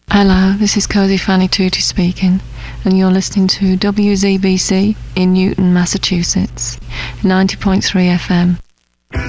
Hello, this is Cozy Fanny Tutti speaking, and you're listening to WZBC in Newton, Massachusetts, 90.3 FM.